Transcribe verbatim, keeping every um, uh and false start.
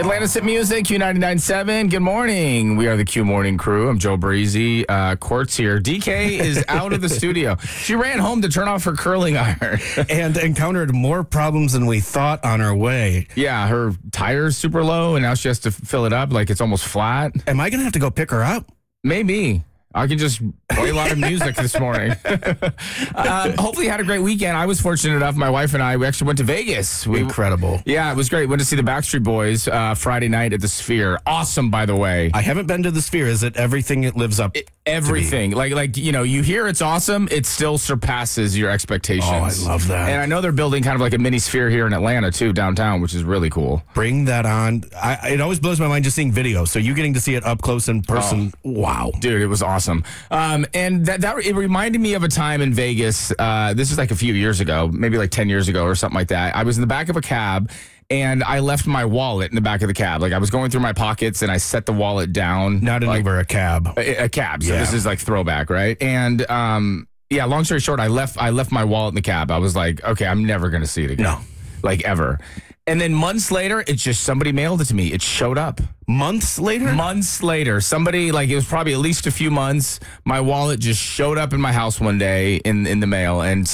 Atlantis Hit Music, Q ninety-nine point seven. Good morning. We are the Q Morning Crew. I'm Joe Breezy. Uh, Quartz here. D K is out of the studio. She ran home to turn off her curling iron. And encountered more problems than we thought on our way. Yeah, her tire's super low, and now she has to fill it up like it's almost flat. Am I going to have to go pick her up? Maybe. I can just play a lot of music this morning. um, hopefully you had a great weekend. I was fortunate enough, my wife and I, we actually went to Vegas. We, Incredible. Yeah, it was great. Went to see the Backstreet Boys uh, Friday night at the Sphere. Awesome, by the way. I haven't been to the Sphere. Is it everything it lives up it, Everything. Like, like you know, you hear it's awesome. It still surpasses your expectations. Oh, I love that. And I know they're building kind of like a mini Sphere here in Atlanta, too, downtown, which is really cool. Bring that on. I, it always blows my mind just seeing video. So you getting to see it up close in person. Oh, wow. Dude, it was awesome. Awesome. Um, and that, that it reminded me of a time in Vegas. Uh, this is like a few years ago, maybe like ten years ago or something like that. I was in the back of a cab and I left my wallet in the back of the cab. Like I was going through my pockets and I set the wallet down. Not an like, Uber, a cab. A, a cab. So yeah. This is like throwback, right? And um, yeah, long story short, I left I left my wallet in the cab. I was like, okay, I'm never going to see it again. No. Like ever. And then months later, it's just somebody mailed it to me. It showed up. Months later? Months later. Somebody, like, it was probably at least a few months. My wallet just showed up in my house one day in, in the mail. And